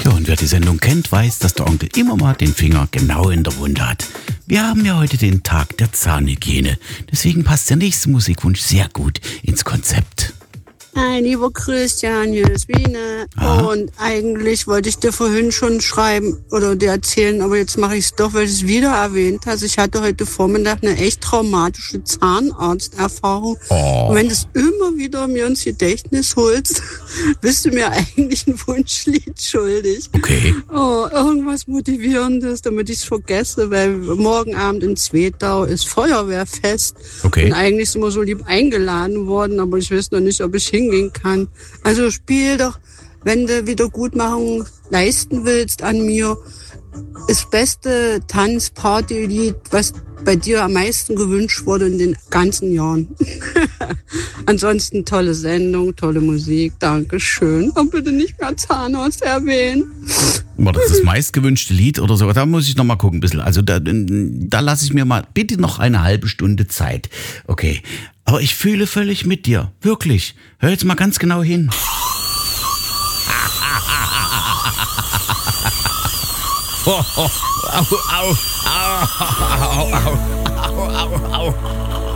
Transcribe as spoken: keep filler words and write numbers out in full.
Ja, und wer die Sendung kennt, weiß, dass der Onkel immer mal den Finger genau in der Wunde hat. Wir haben ja heute den Tag der Zahnhygiene. Deswegen passt der nächste Musikwunsch sehr gut ins Konzept. Hi, lieber Christian, hier ist Wiene. Aha. Und eigentlich wollte ich dir vorhin schon schreiben oder dir erzählen, aber jetzt mache ich es doch, weil du es wieder erwähnt hast. Ich hatte heute Vormittag eine echt traumatische Zahnarzterfahrung. Oh. Und wenn du es immer wieder mir ins Gedächtnis holst, bist du mir eigentlich ein Wunschlied schuldig. Okay. Oh, irgendwas Motivierendes, damit ich es vergesse, weil morgen Abend in Zwetau ist Feuerwehrfest. Okay. Und eigentlich sind wir so lieb eingeladen worden, aber ich weiß noch nicht, ob ich hingehen kann. Also spiel doch, wenn du Wiedergutmachung leisten willst an mir, das beste Tanz-Party-Lied, was bei dir am meisten gewünscht wurde in den ganzen Jahren. Ansonsten tolle Sendung, tolle Musik, Dankeschön. Und bitte nicht mehr Zahnarzt erwähnen. War das das meistgewünschte Lied oder so? Da muss ich noch mal gucken ein bisschen. Also da, da lasse ich mir mal bitte noch eine halbe Stunde Zeit. Okay, aber ich fühle völlig mit dir. Wirklich. Hör jetzt mal ganz genau hin. Au, au, au, au, au, au, au, au, au.